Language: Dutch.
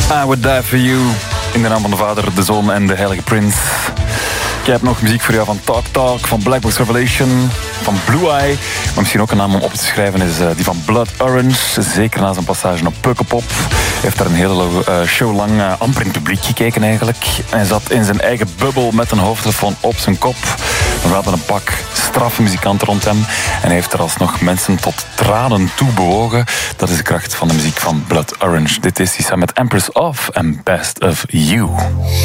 I Would Die For You. In de naam van de Vader, de Zoon en de Heilige Prins. Ik heb nog muziek voor jou van Talk Talk, van Black Box Revelation, van Blue Eye. Maar misschien ook een naam om op te schrijven is die van Blood Orange. Zeker na zijn passage op Pukkelpop. Hij heeft daar een hele show lang amper in het publiek gekeken eigenlijk. Hij zat in zijn eigen bubbel met een hoofdtelefoon op zijn kop. We hadden een pak straffe muzikanten rond hem. En hij heeft er alsnog mensen tot tranen toe bewogen. Dat is de kracht van de muziek van Blood Orange. Dit is hij samen met Empress of en Best of You.